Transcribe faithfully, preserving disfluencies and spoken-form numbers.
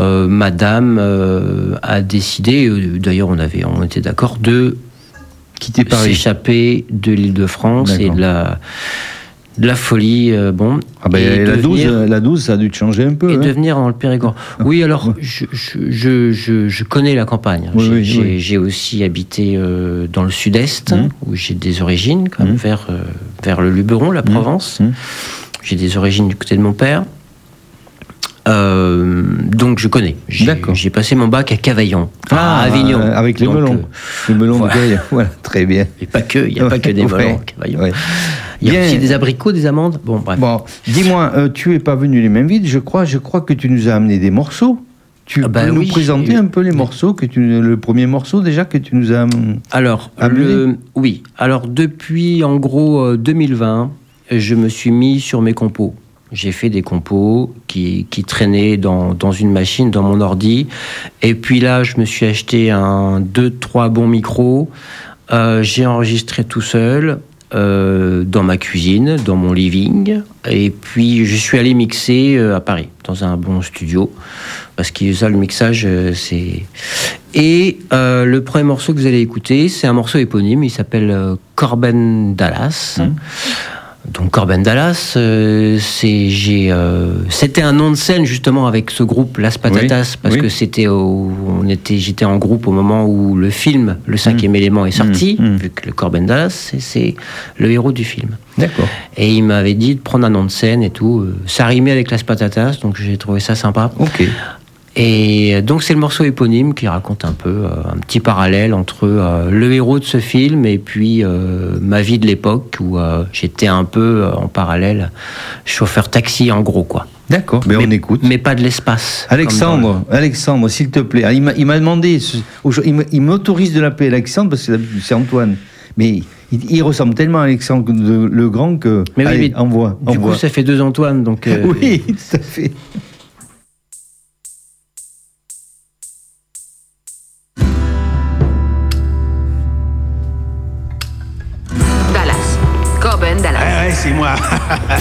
euh, Madame euh, a décidé, euh, d'ailleurs on avait, on était d'accord, de quitter Paris, s'échapper de l'Île-de-France et de la, de la folie. Euh, bon. Ah ben, et la, devenir, douze, la douze, ça a dû te changer un peu. Et hein. devenir dans le Périgord. Oui, alors je, je, je, je connais la campagne. Oui, j'ai, oui, j'ai, oui. j'ai aussi habité euh, dans le sud-est, mmh. où j'ai des origines, quand même, mmh. vers, euh, vers le Luberon, la Provence. Mmh. J'ai des origines du côté de mon père. Euh, donc je connais. J'ai, j'ai passé mon bac à Cavaillon, ah, à Avignon. Euh, avec les donc, melons. Euh, les melons voilà. de Cavaillon. Voilà, très bien. Et pas que, il n'y a pas que des melons ouais, à Cavaillon. Ouais. Il y a bien. Aussi des abricots, des amandes. Bon, bref. Bon, dis-moi, euh, tu n'es pas venu les mains vides. Je crois, je crois que tu nous as amené des morceaux. Tu ah ben peux oui, nous présenter un peu les morceaux que tu, le premier morceau déjà que tu nous as Alors, amené. Le, oui. Alors depuis en gros euh, deux mille vingt, je me suis mis sur mes compos. J'ai fait des compos qui, qui traînaient dans, dans une machine, dans mon ordi. Et puis là, je me suis acheté un, deux, trois bons micros. Euh, j'ai enregistré tout seul, euh, dans ma cuisine, dans mon living. Et puis, je suis allé mixer euh, à Paris, dans un bon studio. Parce que ça, le mixage, euh, c'est... Et euh, le premier morceau que vous allez écouter, c'est un morceau éponyme. Il s'appelle euh, Corben Dallas. Mmh. Donc Corben Dallas, euh, c'est, j'ai, euh, c'était un nom de scène justement avec ce groupe Las Patatas, oui, parce oui. que c'était, au, on était, j'étais en groupe au moment où le film Le Cinquième mmh. élément est sorti, mmh. vu que le Corben Dallas, c'est, c'est le héros du film. D'accord. Et il m'avait dit de prendre un nom de scène et tout. Ça rimait avec Las Patatas, donc j'ai trouvé ça sympa. Ok. Et donc c'est le morceau éponyme qui raconte un peu euh, un petit parallèle entre euh, le héros de ce film et puis euh, ma vie de l'époque où euh, j'étais un peu euh, en parallèle chauffeur taxi en gros quoi. D'accord, mais, mais on écoute. Mais pas de l'espace. Alexandre, le... Alexandre, s'il te plaît. Alors, il, m'a, il m'a demandé, il m'autorise de l'appeler Alexandre parce que c'est Antoine. Mais il, il ressemble tellement à Alexandre le Grand que. Mais allez, oui, mais envoie. Du envoie. coup, ça fait deux Antoine, donc. Euh, oui, tout à fait. Dallas. Corben Dallas. Ouais, ouais, c'est moi.